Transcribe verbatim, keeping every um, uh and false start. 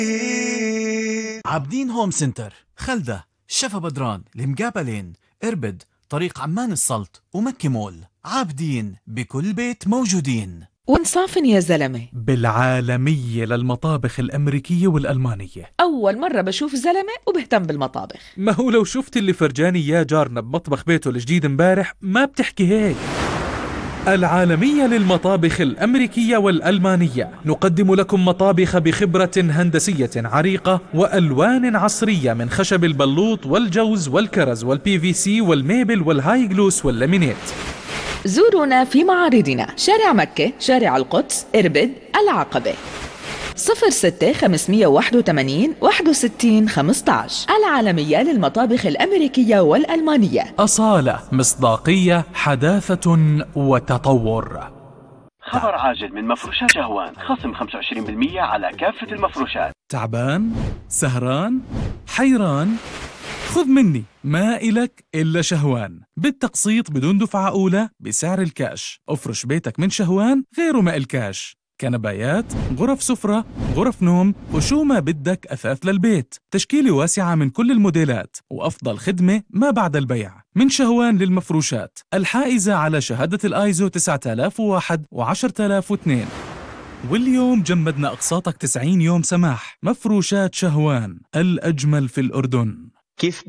عابدين هوم سنتر، خلدة، شفا بدران، المقابلين، إربد، طريق عمان السلط، ومكة مول. عابدين بكل بيت موجودين. وانصافن يا زلمة، بالعالمية للمطابخ الأمريكية والألمانية. أول مرة بشوف زلمة وبهتم بالمطابخ. ما هو لو شفت اللي فرجاني يا جارنا بمطبخ بيته الجديد امبارح ما بتحكي هيك. العالمية للمطابخ الأمريكية والألمانية، نقدم لكم مطابخ بخبرة هندسية عريقة وألوان عصرية من خشب البلوط والجوز والكرز والبي في سي والميبل والهاي جلوس واللامينيت. زورونا في معارضنا شارع مكة، شارع القدس، إربد، العقبة. صفر ستة خمسمية واحد وثمانين واحد وستين خمسة عشر. العالمية للمطابخ الأمريكية والألمانية. أصالة، مصداقية، حداثة وتطور. خبر عاجل من مفروشات شهوان، خصم خمسة وعشرين بالمئة على كافة المفروشات. تعبان؟ سهران؟ حيران؟ خذ مني، ما إلك إلا شهوان، بالتقسيط بدون دفعة أولى بسعر الكاش. افرش بيتك من شهوان غيره ما الكاش. كنبايات، غرف سفرة، غرف نوم، وشو ما بدك أثاث للبيت. تشكيلة واسعة من كل الموديلات، وأفضل خدمة ما بعد البيع. من شهوان للمفروشات الحائزة على شهادة الآيزو تسعة آلاف وواحد وعشرة آلاف واثنين. واليوم جمدنا أقساطك تسعين يوم سماح. مفروشات شهوان، الأجمل في الأردن. كيف